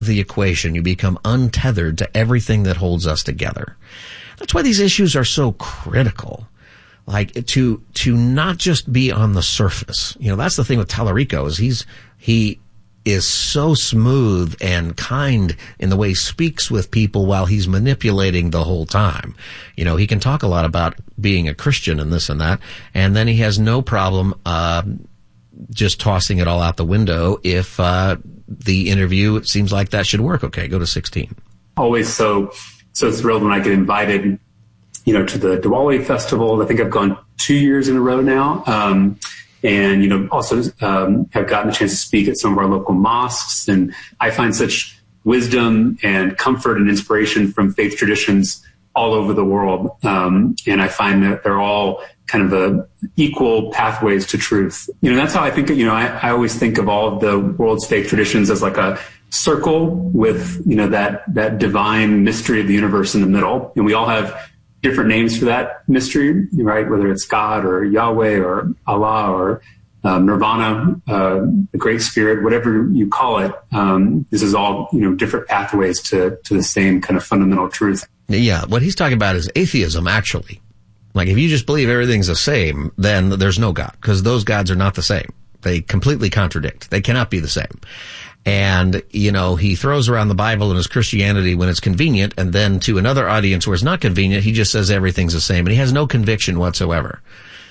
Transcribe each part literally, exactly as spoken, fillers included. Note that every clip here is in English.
the equation. You become untethered to everything that holds us together. That's why these issues are so critical. Like, to, to not just be on the surface. You know, that's the thing with Tallarico, is he's, he is so smooth and kind in the way he speaks with people while he's manipulating the whole time. You know, he can talk a lot about being a Christian and this and that, and then he has no problem, uh, just tossing it all out the window if, uh, the interview, it seems like that should work. Okay, go to sixteen. Always so, so thrilled when I get invited, you know, to the Diwali festival. I think I've gone two years in a row now. Um, and, you know, also, um, have gotten a chance to speak at some of our local mosques. And I find such wisdom and comfort and inspiration from faith traditions all over the world. Um, and I find that they're all kind of a equal pathways to truth. You know, that's how I think, you know, I, I always think of all of the world's faith traditions as like a circle with, you know, that, that divine mystery of the universe in the middle. And we all have different names for that mystery, right? Whether it's God or Yahweh or Allah or um, Nirvana, uh, the Great Spirit, whatever you call it. Um, this is all, you know, different pathways to, to the same kind of fundamental truth. Yeah. What he's talking about is atheism, actually. Like, if you just believe everything's the same, then there's no God, because those gods are not the same. They completely contradict. They cannot be the same. And, you know, he throws around the Bible and his Christianity when it's convenient, and then to another audience where it's not convenient, he just says everything's the same, and he has no conviction whatsoever.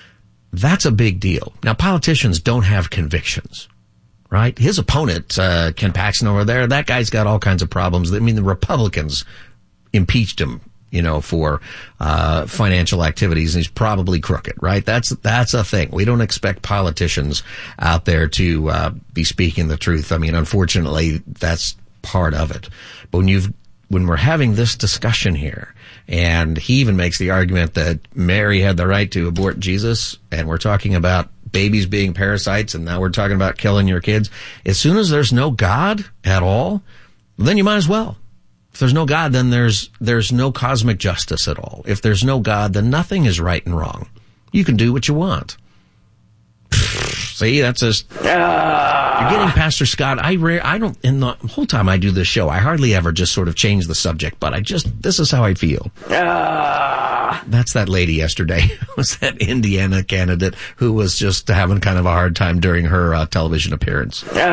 That's a big deal. Now, politicians don't have convictions, right? His opponent, uh, Ken Paxton over there, that guy's got all kinds of problems. I mean, the Republicans impeached him, you know, for, uh, financial activities, and he's probably crooked, right? That's, that's a thing. We don't expect politicians out there to, uh, be speaking the truth. I mean, unfortunately, that's part of it. But when you've, when we're having this discussion here, and he even makes the argument that Mary had the right to abort Jesus, and we're talking about babies being parasites, and now we're talking about killing your kids. As soon as there's no God at all, then you might as well. If there's no God, then there's, there's no cosmic justice at all. If there's no God, then nothing is right and wrong. You can do what you want. See, that's just, uh, you're getting Pastor Scott. I rare, I don't, in the whole time I do this show, I hardly ever just sort of change the subject, but I just, this is how I feel. Uh, that's that lady yesterday. Was that Indiana candidate who was just having kind of a hard time during her uh, television appearance. Uh,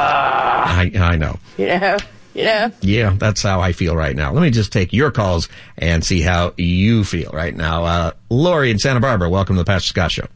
I, I know. Yeah. Yeah. Yeah, that's how I feel right now. Let me just take your calls and see how you feel right now. Uh, Lori in Santa Barbara, welcome to the Pastor Scott Show.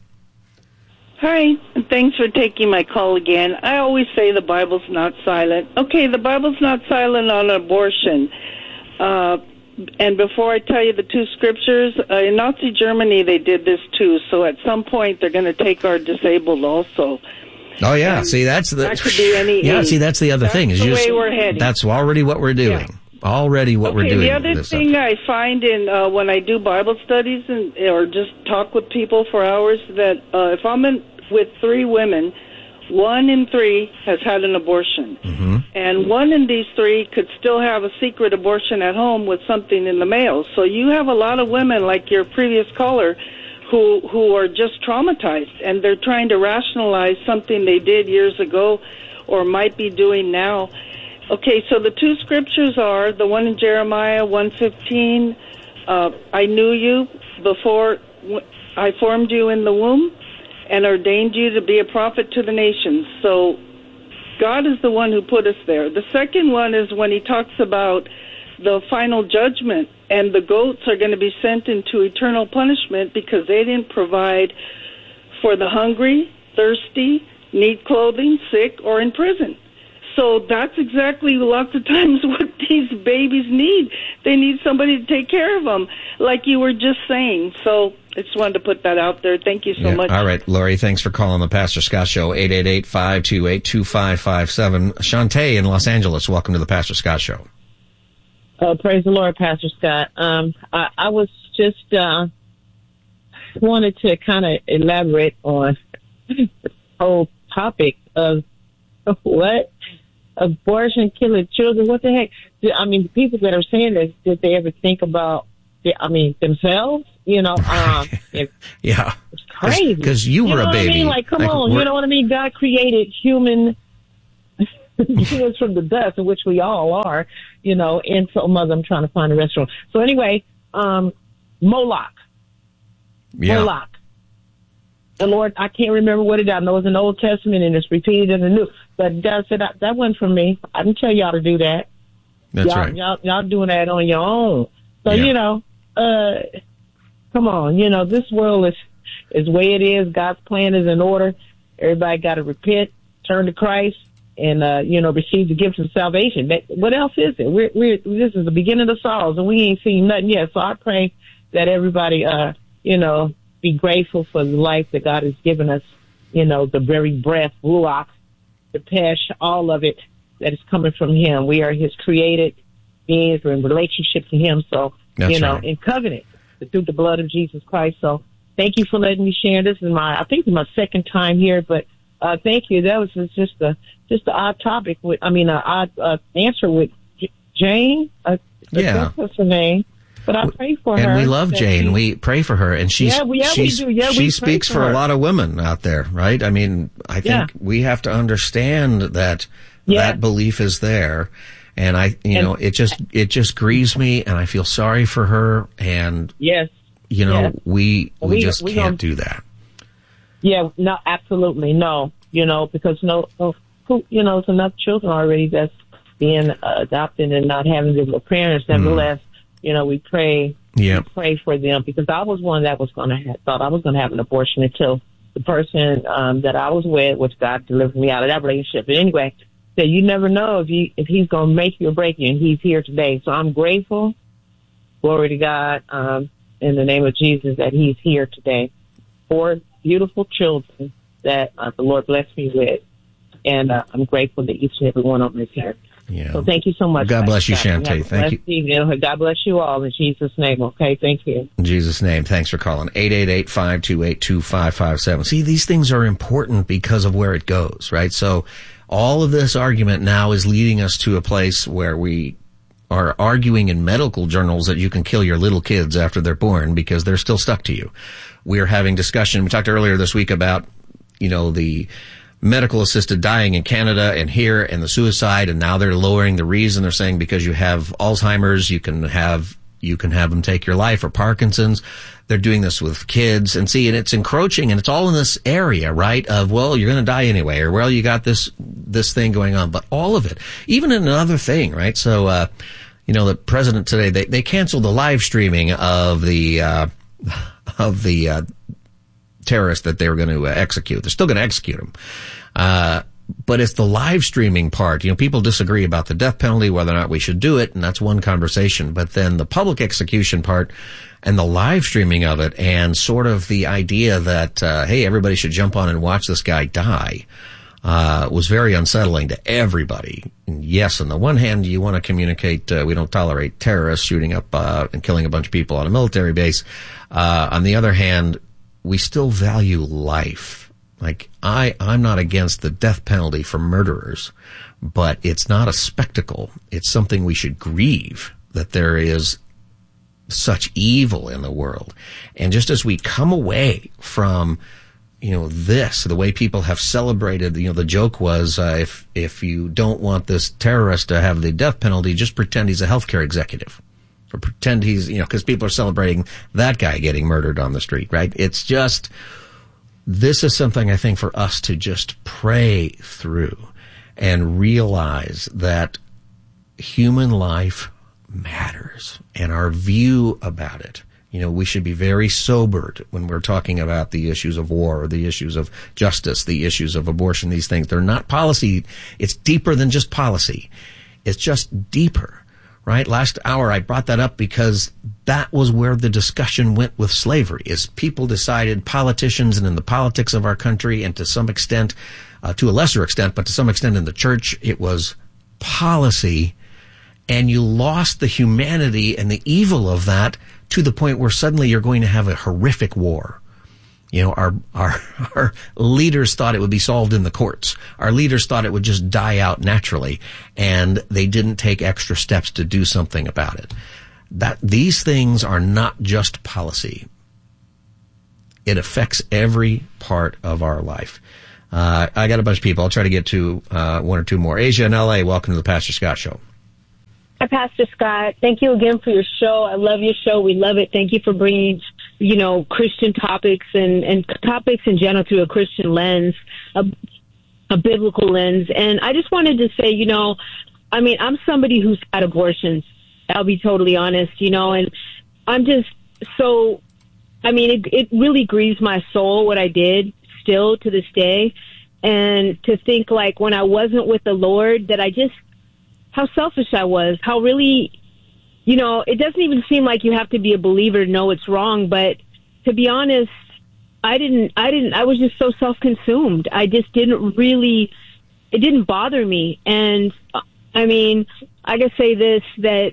Hi, and thanks for taking my call again. I always say the Bible's not silent. Okay, the Bible's not silent on abortion. Uh, and before I tell you the two scriptures, uh, in Nazi Germany they did this too, so at some point they're going to take our disabled also. Oh yeah, and see that's the that could be any yeah. age. See that's the other that's thing is the just way we're heading. That's already what we're doing. Yeah. Already what okay, we're doing. The other this thing subject. I find in uh, when I do Bible studies and or just talk with people for hours that uh, if I'm in, with three women, one in three has had an abortion, mm-hmm. and one in these three could still have a secret abortion at home with something in the mail. So you have a lot of women like your previous caller who who are just traumatized, and they're trying to rationalize something they did years ago or might be doing now. Okay, so the two scriptures are the one in Jeremiah one fifteen, uh, I knew you before I formed you in the womb and ordained you to be a prophet to the nations. So God is the one who put us there. The second one is when he talks about the final judgment, and the goats are going to be sent into eternal punishment because they didn't provide for the hungry, thirsty, need clothing, sick, or in prison. So that's exactly lots of times what these babies need. They need somebody to take care of them, like you were just saying. So I just wanted to put that out there. Thank you so yeah. much. All right, Lori, thanks for calling the Pastor Scott Show, eight eight eight, five two eight, two five five seven. Shantae in Los Angeles, welcome to the Pastor Scott Show. Oh, praise the Lord, Pastor Scott. Um, I, I was just uh, wanted to kind of elaborate on the whole topic of what abortion, killing children. What the heck? I mean, the people that are saying this, did they ever think about? The, I mean, themselves? You know, um, it, yeah, it's crazy because you were you know a baby. What I mean? Like, come like, on, you know what I mean? God created human humans from the dust, in which we all are, you know, and so, Mother, I'm trying to find a restaurant. So anyway, um, Moloch. Yeah. Moloch. The Lord, I can't remember what it is. I know it's in the Old Testament and it's repeated in the New. But God said, that, that wasn't from me. I didn't tell y'all to do that. That's y'all, right. Y'all, y'all doing that on your own. So, Yeah. you know, uh, come on. You know, this world is, is the way it is. God's plan is in order. Everybody got to repent, turn to Christ, and, uh, you know, receive the gift of salvation. That, what else is it? We're, we're, this is the beginning of sorrows, and we ain't seen nothing yet. So I pray that everybody, uh, you know, be grateful for the life that God has given us, you know, the very breath, ruach, the pesh, all of it that is coming from Him. We are His created beings. We're in relationship to Him. So, That's you know, right. in covenant through the blood of Jesus Christ. So thank you for letting me share. This is my, I think it's my second time here, but uh, thank you. That was just a, just an odd topic with, I mean, an odd uh, answer with J- Jane. Uh, Yeah. That's her name. But I pray for and her. And we love that Jane. she- We pray for her, and she's Yeah, we- yeah, we she's, do. Yeah, we she pray speaks for for a her. lot of women out there, right? I mean, I think Yeah. we have to understand that Yeah. that belief is there, and I, you And- know, it just it just grieves me, and I feel sorry for her, and Yes. you know, Yes. we we, We- just we can't gonna- do that. Yeah, no, absolutely, no. You know, because no, no who, you know, there's enough children already that's being uh, adopted and not having their parents. Nevertheless, you know, we pray, Yeah. we pray for them, because I was one that was going to have, thought I was going to have an abortion until the person um, that I was with, which God delivered me out of that relationship. But anyway, so you never know if you if He's going to make you or break you, and He's here today. So I'm grateful. Glory to God, um, in the name of Jesus, that He's here today. Four beautiful children that uh, the Lord blessed me with, and uh, I'm grateful that each and every one of them is here. Yeah. So thank you so much. God bless you, Pastor Scott. Shantae. Have a Thank you. blessed evening. God bless you all in Jesus' name. Okay, thank you. In Jesus' name, thanks for calling. eight eight eight, five two eight, two five five seven. See, these things are important because of where it goes, right? So all of this argument now is leading us to a place where we are arguing in medical journals that you can kill your little kids after they're born because they're still stuck to you. We're having discussion. We talked earlier this week about, you know, the medical assisted dying in Canada and here, and the suicide, and now they're lowering the reason. They're saying because you have Alzheimer's, you can have you can have them take your life, or Parkinson's. They're doing this with kids, and see, and it's encroaching, and it's all in this area, right? Of, well, you're going to die anyway, or well, you got this this thing going on, but all of it, even another thing, right? So, uh, you know, the president today, they they canceled the live streaming of the uh, of the uh, terrorists that they were going to uh, execute. They're still going to execute them. Uh, but it's the live streaming part. You know, people disagree about the death penalty, whether or not we should do it, and that's one conversation. But then the public execution part and the live streaming of it, and sort of the idea that, uh, hey, everybody should jump on and watch this guy die, uh, was very unsettling to everybody. And yes, on the one hand, you want to communicate, uh, we don't tolerate terrorists shooting up, uh, and killing a bunch of people on a military base. Uh, on the other hand, we still value life. Like, I, I'm not against the death penalty for murderers, but it's not a spectacle. It's something we should grieve, that there is such evil in the world. And just as we come away from, you know, this, the way people have celebrated, you know, the joke was, uh, if, if you don't want this terrorist to have the death penalty, just pretend he's a healthcare executive. Or pretend he's, you know, because people are celebrating that guy getting murdered on the street, right? It's just, this is something I think for us to just pray through and realize that human life matters, and our view about it. You know, we should be very sobered when we're talking about the issues of war, or the issues of justice, the issues of abortion, these things. They're not policy. It's deeper than just policy. It's just deeper. Right? Last hour I brought that up because that was where the discussion went with slavery, is people decided, politicians and in the politics of our country, and to some extent, uh, to a lesser extent, but to some extent in the church, it was policy, and you lost the humanity and the evil of that to the point where suddenly you're going to have a horrific war. You know, our, our, our leaders thought it would be solved in the courts. Our leaders thought it would just die out naturally, and they didn't take extra steps to do something about it. That, these things are not just policy. It affects every part of our life. Uh, I got a bunch of people. I'll try to get to uh, one or two more. Asia in L A, welcome to the Pastor Scott Show. Hi, Pastor Scott. Thank you again for your show. I love your show. We love it. Thank you for bringing, you know, Christian topics and, and topics in general through a Christian lens, a, a biblical lens. And I just wanted to say, you know, I mean, I'm somebody who's had abortions. I'll be totally honest, you know, and I'm just so, I mean, it, it really grieves my soul what I did still to this day. And to think like when I wasn't with the Lord that I just, how selfish I was, how really, you know, it doesn't even seem like you have to be a believer to know it's wrong. But to be honest, I didn't, I didn't, I was just so self-consumed. I just didn't really, it didn't bother me. And I mean, I can say this, that,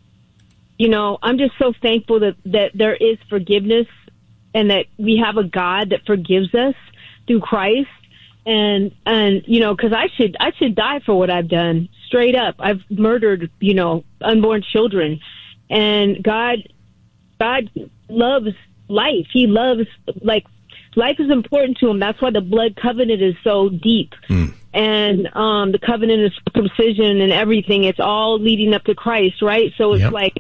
you know, I'm just so thankful that, that there is forgiveness and that we have a God that forgives us through Christ. And, and, you know, cause I should, I should die for what I've done. Straight up. I've murdered, you know, unborn children. And God, God loves life. He loves, like, life is important to him. That's why the blood covenant is so deep. Mm. And, um, the covenant of circumcision and everything, it's all leading up to Christ, right? So it's yep. like,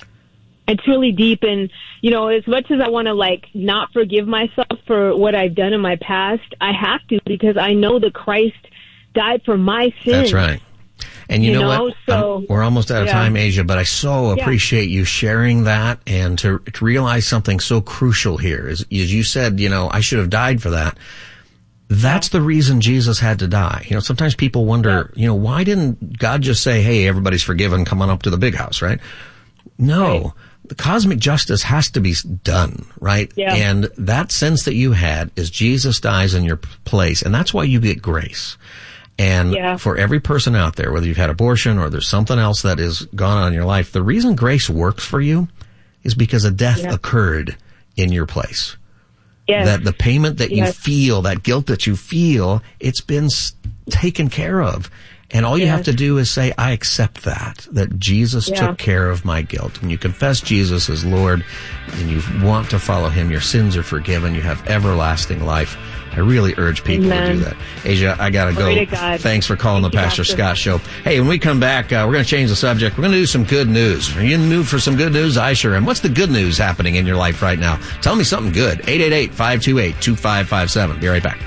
it's really deep. And, you know, as much as I want to, like, not forgive myself for what I've done in my past, I have to, because I know that Christ died for my sins. That's right. And you, you know, know what? So, um, we're almost out of yeah. time, Asia, but I so appreciate yeah. you sharing that and to, to realize something so crucial here. As, as you said, you know, I should have died for that. That's yeah. the reason Jesus had to die. You know, sometimes people wonder, yeah. you know, why didn't God just say, hey, everybody's forgiven, come on up to the big house, right? No. Right. The cosmic justice has to be done, right? Yeah. And that sense that you had is Jesus dies in your place, and that's why you get grace. And yeah. for every person out there, whether you've had abortion or there's something else that is gone on in your life, the reason grace works for you is because a death yeah. occurred in your place. Yes. That the payment that yes. you feel, that guilt that you feel, it's been taken care of. And all you yes. have to do is say, I accept that, that Jesus yeah. took care of my guilt. When you confess Jesus as Lord and you want to follow him, your sins are forgiven, you have everlasting life. I really urge people Amen. to do that. Asia, I gotta Glory go. to God. Thanks for calling Thank the you, Pastor Doctor Scott Show. Hey, when we come back, uh, we're gonna change the subject. We're gonna do some good news. Are you in the mood for some good news? I sure am. What's the good news happening in your life right now? Tell me something good. eight eight eight, five two eight, two five five seven. Be right back.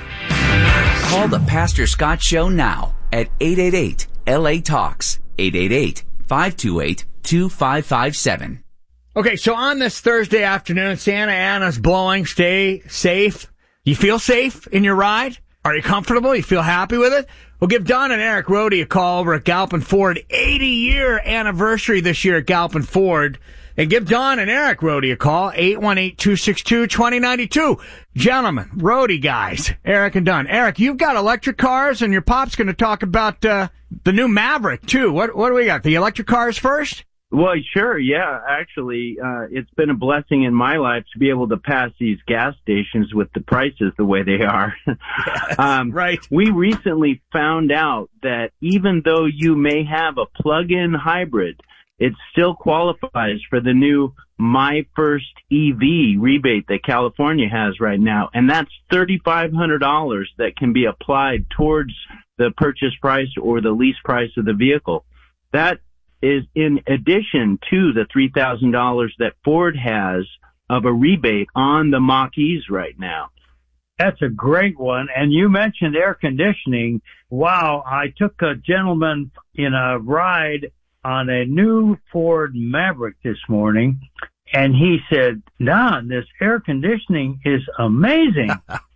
Call the Pastor Scott Show now at eight eight eight, L A Talks. eight eight eight, five two eight, two five five seven. Okay, so on this Thursday afternoon, Santa Ana's blowing. Stay safe. You feel safe in your ride? Are you comfortable? You feel happy with it? Well, give Don and Eric Rohde a call over at Galpin Ford. eighty-year anniversary this year at Galpin Ford. And give Don and Eric Rohde a call, eight one eight, two six two, two zero nine two. Gentlemen, Rohde guys, Eric and Don. Eric, you've got electric cars, and your pop's going to talk about uh, the new Maverick, too. What, what do we got? The electric cars first? Well, sure, yeah. Actually, uh, it's been a blessing in my life to be able to pass these gas stations with the prices the way they are. Yes, um, right. We recently found out that even though you may have a plug-in hybrid, it still qualifies for the new My First E V rebate that California has right now. And that's three thousand five hundred dollars that can be applied towards the purchase price or the lease price of the vehicle. That is in addition to the three thousand dollars that Ford has of a rebate on the Mach-E's right now. That's a great one. And you mentioned air conditioning. Wow, I took a gentleman in a ride on a new Ford Maverick this morning, and he said, Don, this air conditioning is amazing.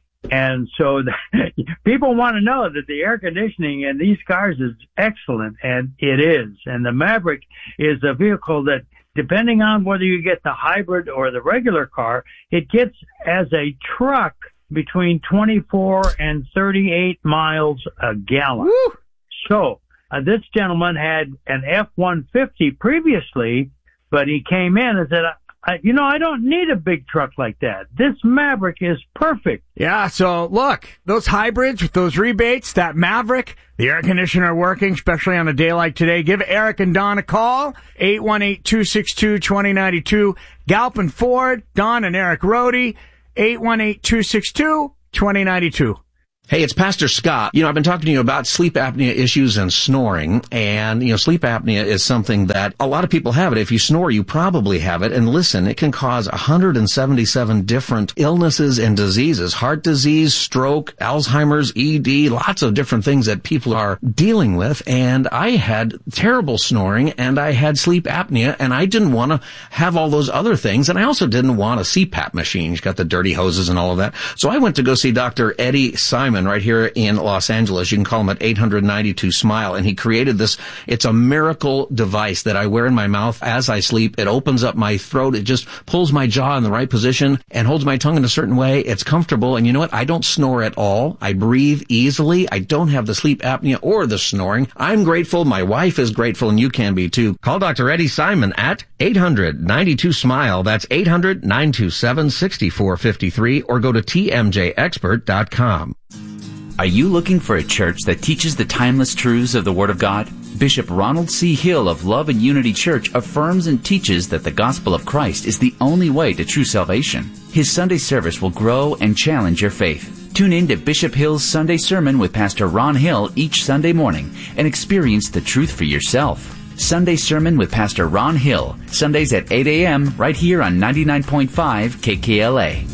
And so the, people want to know that the air conditioning in these cars is excellent, and it is. And the Maverick is a vehicle that, depending on whether you get the hybrid or the regular car, it gets as a truck between twenty-four and thirty-eight miles a gallon. Woo! So uh, this gentleman had an F one fifty previously, but he came in and said, I, you know, I don't need a big truck like that. This Maverick is perfect. Yeah, so look, those hybrids with those rebates, that Maverick, the air conditioner working, especially on a day like today. Give Eric and Don a call, eight one eight, two six two, two zero nine two. Galpin Ford, Don and Eric Rohde, eight one eight, two six two, two zero nine two. Hey, it's Pastor Scott. You know, I've been talking to you about sleep apnea issues and snoring. And, you know, sleep apnea is something that a lot of people have it. If you snore, you probably have it. And listen, it can cause one hundred seventy-seven different illnesses and diseases. Heart disease, stroke, Alzheimer's, E D, lots of different things that people are dealing with. And I had terrible snoring and I had sleep apnea and I didn't want to have all those other things. And I also didn't want a C PAP machine. You've got the dirty hoses and all of that. So I went to go see Doctor Eddie Simon right here in Los Angeles. You can call him at eight hundred ninety-two smile. And he created this. It's a miracle device that I wear in my mouth as I sleep. It opens up my throat. It just pulls my jaw in the right position and holds my tongue in a certain way. It's comfortable. And you know what? I don't snore at all. I breathe easily. I don't have the sleep apnea or the snoring. I'm grateful. My wife is grateful, and you can be too. Call Doctor Eddie Simon at eight hundred ninety-two smile. That's eight hundred nine two seven six four five three, or go to T M J expert dot com. Are you looking for a church that teaches the timeless truths of the Word of God? Bishop Ronald C. Hill of Love and Unity Church affirms and teaches that the gospel of Christ is the only way to true salvation. His Sunday service will grow and challenge your faith. Tune in to Bishop Hill's Sunday Sermon with Pastor Ron Hill each Sunday morning and experience the truth for yourself. Sunday Sermon with Pastor Ron Hill, Sundays at eight a.m. right here on ninety-nine point five K K L A.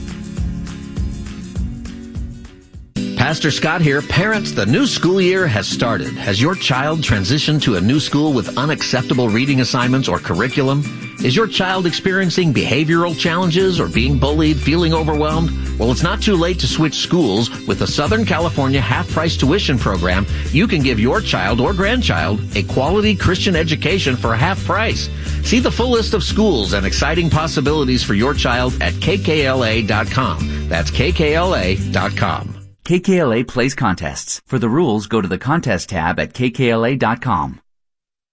Pastor Scott here. Parents, the new school year has started. Has your child transitioned to a new school with unacceptable reading assignments or curriculum? Is your child experiencing behavioral challenges or being bullied, feeling overwhelmed? Well, it's not too late to switch schools. With the Southern California half-price tuition program, you can give your child or grandchild a quality Christian education for half price. See the full list of schools and exciting possibilities for your child at K K L A dot com. That's K K L A dot com. K K L A plays contests. For the rules, go to the contest tab at K K L A dot com.